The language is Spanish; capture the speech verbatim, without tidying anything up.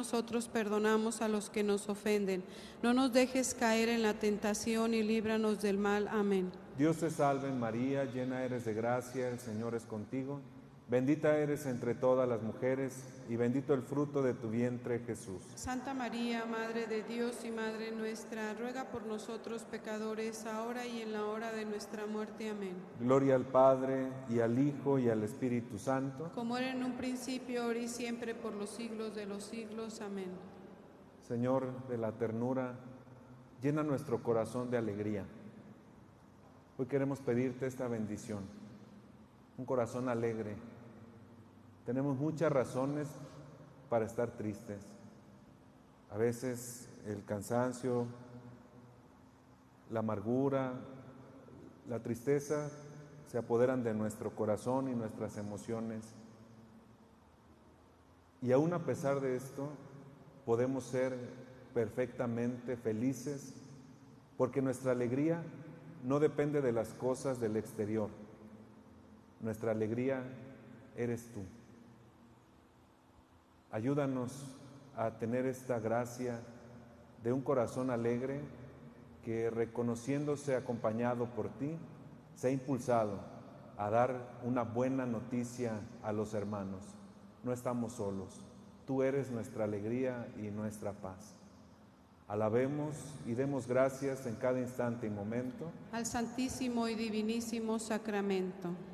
nosotros perdonamos a los que nos ofenden. No nos dejes caer en la tentación y líbranos del mal. Amén. Dios te salve María, llena eres de gracia, el Señor es contigo. Bendita eres entre todas las mujeres, y bendito el fruto de tu vientre, Jesús. Santa María, Madre de Dios y Madre nuestra, ruega por nosotros pecadores, ahora y en la hora de nuestra muerte. Amén. Gloria al Padre, y al Hijo, y al Espíritu Santo. Como era en un principio, ahora y siempre, por los siglos de los siglos. Amén. Señor de la ternura, llena nuestro corazón de alegría. Hoy queremos pedirte esta bendición, un corazón alegre. Tenemos muchas razones para estar tristes. A veces el cansancio, la amargura, la tristeza se apoderan de nuestro corazón y nuestras emociones. Y aún a pesar de esto, podemos ser perfectamente felices, porque nuestra alegría no depende de las cosas del exterior. Nuestra alegría eres tú. Ayúdanos a tener esta gracia de un corazón alegre que, reconociéndose acompañado por ti, sea impulsado a dar una buena noticia a los hermanos. No estamos solos. Tú eres nuestra alegría y nuestra paz. Alabemos y demos gracias en cada instante y momento al Santísimo y Divinísimo Sacramento.